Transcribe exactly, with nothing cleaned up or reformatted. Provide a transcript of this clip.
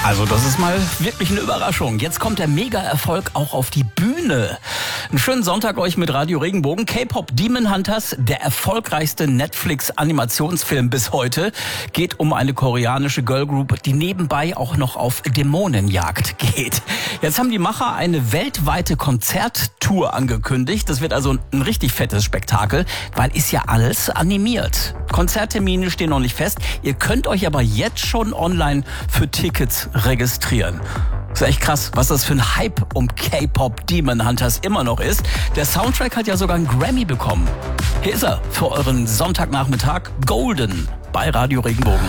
Also das ist mal wirklich eine Überraschung. Jetzt kommt der Mega-Erfolg auch auf die Bühne. Einen schönen Sonntag euch mit Radio Regenbogen. K-Pop Demon Hunters, der erfolgreichste Netflix-Animationsfilm bis heute, geht um eine koreanische Girlgroup, die nebenbei auch noch auf Dämonenjagd geht. Jetzt haben die Macher eine weltweite Konzerttour angekündigt. Das wird also ein richtig fettes Spektakel, weil ist ja alles animiert. Konzerttermine stehen noch nicht fest. Ihr könnt euch aber jetzt schon online für Tickets registrieren. Das ist echt krass, was das für ein Hype um K-Pop Demon Hunters immer noch ist. Der Soundtrack hat ja sogar einen Grammy bekommen. Hier ist er für euren Sonntagnachmittag, Golden bei Radio Regenbogen.